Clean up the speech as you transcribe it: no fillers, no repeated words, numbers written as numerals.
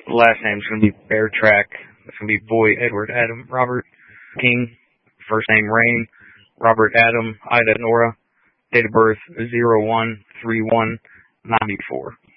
Last name's going to be Bear Track. It's going to be Boy Edward Adam Robert King. First name Rain Robert Adam Ida Nora. Date of birth 01/31/94.